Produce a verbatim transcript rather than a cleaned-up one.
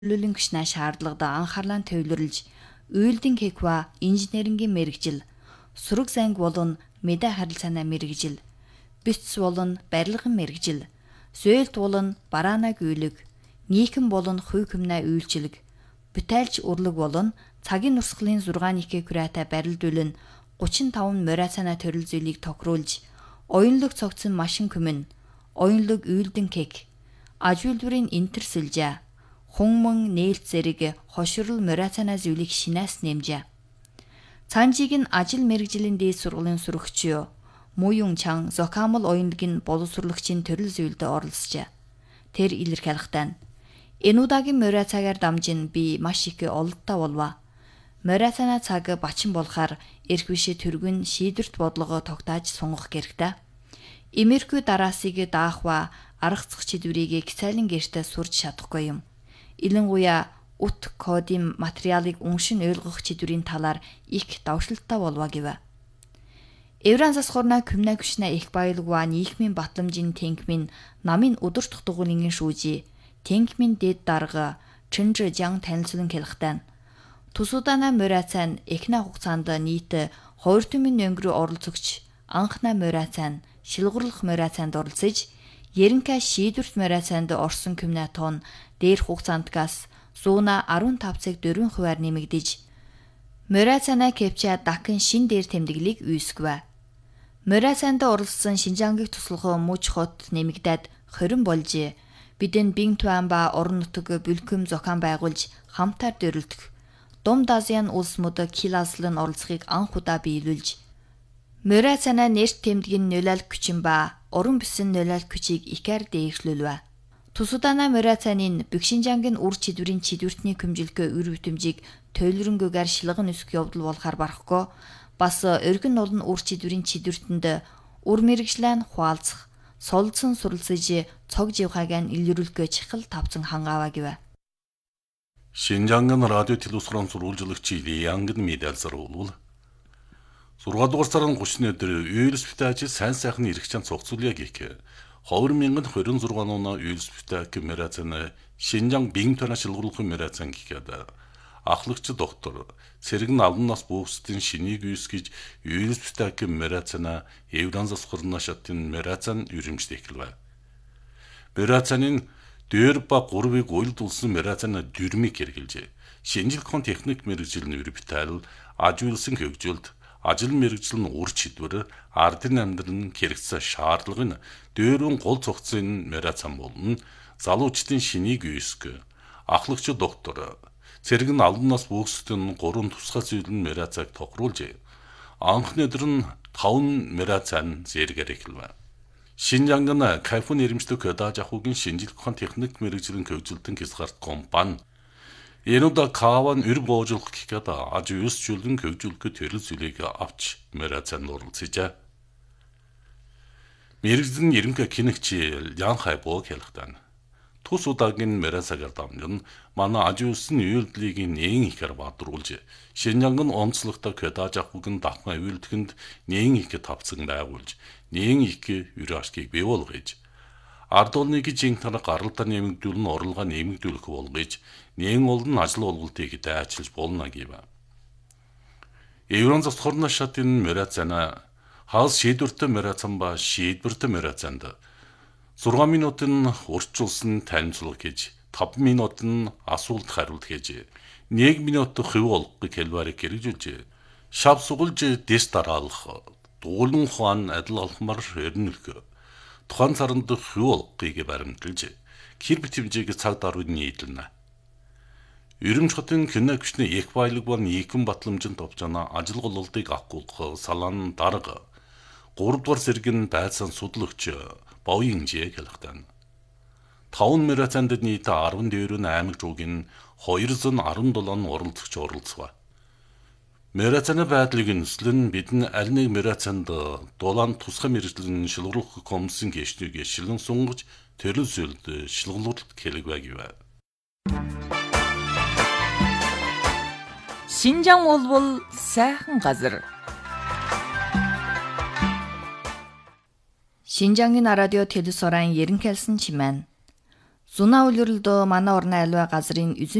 төлөвлөлөн гişнэ шаардлагада анхаарлаа төвлөрлж, үйлдэн кеква инженерингийн мэрэгжил, сураг занг болон мэдээ харилцааны мэрэгжил, битс болон барилгын мэрэгжил, зөөлт болон бараанаг үйлэг, нийхэм болон хувь хүмнээ үйлчилэг, бүтээлч урлаг болон цагийн нурсгалын зургааны кекурата барилдуулан гучин таван морацана төрөл зүйлийг тохируулж, оюунлог цогцсон машин күмэн, оюунлог үйлдэн кек, аж үйлдвэрийн интерсэлжээ, хунман нээлт зэрэг хоширл морацана зүйлийг шинээс нэмжээ. Цаанжиг нь ажил мэрэгжлийн дээд сургуулийн сурагч Муюн Чан Зокамл оюунлагын боловсруулагчийн төрөл зүйлд оролцжээ. Тэр илэрхийлэхдээ энэ удаагийн морацагаар дамжин би маш их олдтой болваа. Морацана цаг бачин болохаар эрх бишээ төргөн шийдвэрт бодлого тогтааж сунгах гэрхтээ. Эмеркүү дараасыг даах ба аргацах чидвэрийг гцайлан гэртээ сурж чадахгүй юм. Илэнгуяа ут кодын материалыг уншин ойлгох чидвэрийн талаар их давшилттай болваа гэв. Евран засхорна күмнэ гүшнэ их баялгва нийгмийн батламжийн тэнгмийн намын өдөртөх дугуйнгийн шүүжи тэнгмийн дэд дарга Чэнжэ Жан танилцуулан хэлэхдээ Тусудана морацан эхнэ хугацаанд нийт хоёр түмэн өнгөрөө оролцогч анхна морацан шилгуурлах морацанд оролцож Ерэнка шийдвэрт морацанд орсон күмнэ тон дээр хугацаандгаас зууна арван тав цаг дөрвөн хувиар нэмэгдэж морацана кепча дахин шин дээр тэмдэглийг үүсгэв. Морацанд оролцсон Шинжаангийг туслах мууч хот нэмэгдээд хорин болж бидэн бин туан ба орон нутаг бүлхэм зохион байгуулж хамтаар дөрөлдөх Дом Дазиан улс мод киласлан оролцохыг анх удаа биелүүлж морацана нэрт тэмдгийн нулал күчин ба орон бисэн нулал күчийг икар дээшлүүлвэ. Тусудана морацанын Бэкшинжангийн үр чидвэрийн чидвэртний көмжилгөө үр бүтэмжийг тойлронгоогоор шилгэн өсөх явдал болохоор барахгүй бас өргөн олон үр чидвэрийн чидвэртэнд үр мэрэгжлэн хуалцах солилцсон суралцж цог живхааг нь илрүүлэх чихэл тавцан хангаава гэв. Шинжанган радио телевизрон сурвалжлагч Янгын медальсаар болвол зургаал дугаар сарын гуравны өдөр университет сайн сайхны эрх чанд цогцолъя гэх хоёр мянган хорин зургаан оноо университет мэрацан Шинжаан бин тона шилгуурлахын мэрацан гэхэд ахлагч доктор Сэргэн албанаас бүхсдийн шинийг үүсгэж университет мэрацана Евран засхорна шатын мэрацан юримжтэй эхэлвэ. Мэрацанын дээр ба гурвыг уйлдулсан мэрацана дөрмийг хэрэгжилжээ. Шинжилгээний техник мэрэгжил нь өрбитал, аж үйлсэн хөгжилд, ажил мэрэгжил нь ур чидвэр, ардын амьдрал нь хэрэгцээ шаардлага нь дээрүүн гол цогцын мэрацан болон залуучдын шинийг үүсгэх. Ахлагч доктор Сэргэн албанаас бүхсдийн гурван тусгай зүйл нь мэрацаг тохируулжээ. Анхны өдөр нь таван мэрацан зэрэгээр эхэлвэ. Шинжанган кайфун нэрмжлэг дааж ахуйгийн шинжилгээний техник мэрэгжлийн хөгжилтөн хязгаарт компани Энуда каван өр боожуулах гэхэд аж үйлсжүүлэн хөгжүүлэх төрөл зүйлийг авч мэрацан оролцожээ. Мэрэгжлийн ерөнхий кинэгч Ян Хайбог хэлэхдээ тус удаагийн мэрацагаар дамжин манай аж үйлсийн үйлдэлийг нээн ихээр баатруулж Шинжанган онцлогтой дааж ахуйгийн дахмаа үйлдэхэнд нээн их тавцан байгуулж нээн их юрашкийг бий болгож ард олныг жинхэнэ гаралтай нэмэгдүүлэн орлогоо нэмэгдүүлэх болгож нээн олон ажил олголтыг дайчилж болно гэв. Еврон засхорна шатын мэрацана хаос шийдвэртэй мэрацан ба шийдвэртэй мэрацанд зургаан минутын урьдчилсан танилцуулга гэж таван минут нь асуулт хариулт гэж нэг минут хэв олгохыг хэлбэрийг хэрэгжүүлжээ. Шав сугалж дэс дараалах дуулан хуан адил олхмар өрнөлгөө тухайн саранд хэв олгохыг баримталж хэр битэмжийг цаг даруйд нийлнэ. Өрөмж хотын кино гүшний их баялаг ба нийгэм батламжинд товчана ажил гололтыг авахгүйх салан дарга гуравдугаар зэрэг нь байцаан судлагч Боинжээ хэлэхдээ таван мэрацанд нийт арван дөрвөн аймаг жуугийн хоёрсон арван долоон оролцогч оролцов. Мэрацаны байдлыг нислэн бидэн аль нэг мэрацанд дулаан тусгай мэрэгжлийн шилгуурлах комиссын гишнийг шилэн сунгаж төрөл зүйлд шилгуулалт хэлэвэ гэв. Шинжаан болбол сайхан газар. Шинжаангийн радио телевизорын ерөнхийлсэн чимээн Зунаа үлрэлдөө манай орны альва газрын